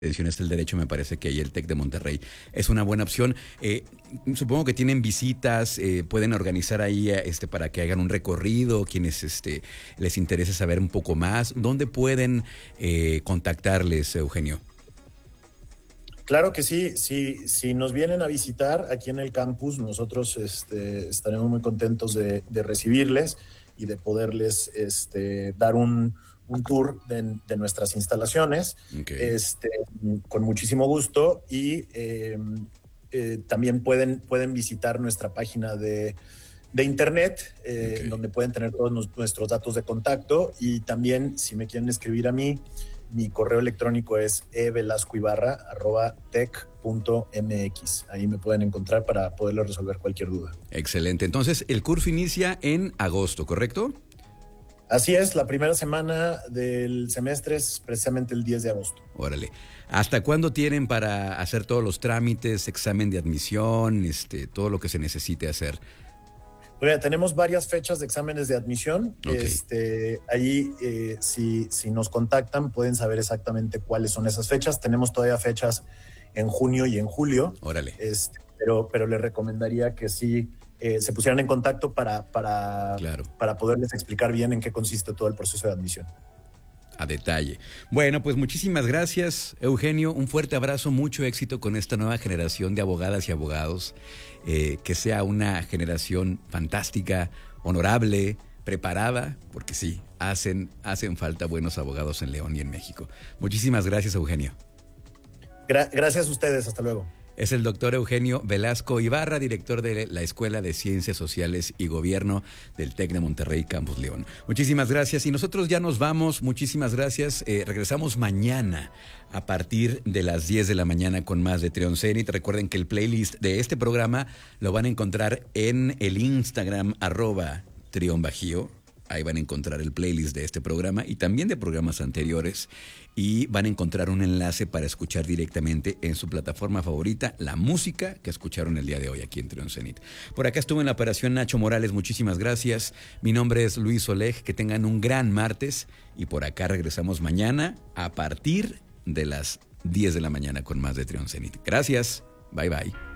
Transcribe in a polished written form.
Ediciones del Derecho, me parece que ahí el TEC de Monterrey es una buena opción. Supongo que tienen visitas, pueden organizar ahí para que hagan un recorrido, quienes les interese saber un poco más. ¿Dónde pueden contactarles, Eugenio? Claro que sí, si nos vienen a visitar aquí en el campus, nosotros estaremos muy contentos de recibirles y de poderles dar un tour de nuestras instalaciones, Okay. con muchísimo gusto, y también pueden visitar nuestra página de internet, Okay. donde pueden tener todos nuestros datos de contacto, y también si me quieren escribir a mí, mi correo electrónico es evelascoibarra@tec.mx. Ahí me pueden encontrar para poderles resolver cualquier duda. Excelente. Entonces, el curso inicia en agosto, ¿correcto? Así es, la primera semana del semestre es precisamente el 10 de agosto. Órale. ¿Hasta cuándo tienen para hacer todos los trámites, examen de admisión, todo lo que se necesite hacer? Mira, tenemos varias fechas de exámenes de admisión. Okay. Ahí, si nos contactan, pueden saber exactamente cuáles son esas fechas. Tenemos todavía fechas en junio y en julio. Órale. Pero les recomendaría que sí se pusieran en contacto para Claro. poderles explicar bien en qué consiste todo el proceso de admisión. A detalle. Bueno, pues muchísimas gracias, Eugenio. Un fuerte abrazo, mucho éxito con esta nueva generación de abogadas y abogados. Que sea una generación fantástica, honorable, preparada, porque sí, hacen falta buenos abogados en León y en México. Muchísimas gracias, Eugenio. Gracias a ustedes, hasta luego. Es el doctor Eugenio Velasco Ibarra, director de la Escuela de Ciencias Sociales y Gobierno del TEC de Monterrey, Campus León. Muchísimas gracias. Y nosotros ya nos vamos. Muchísimas gracias. Regresamos mañana a partir de las 10 de la mañana con más de Trion Zenit. Recuerden que el playlist de este programa lo van a encontrar en el Instagram @TrionBajío. Ahí van a encontrar el playlist de este programa y también de programas anteriores, y van a encontrar un enlace para escuchar directamente en su plataforma favorita la música que escucharon el día de hoy aquí en Trion Zenit. Por acá estuvo en la operación Nacho Morales, muchísimas gracias. Mi nombre es Luis Oleg, que tengan un gran martes, y por acá regresamos mañana a partir de las 10 de la mañana con más de Trion Zenit. Gracias, bye bye.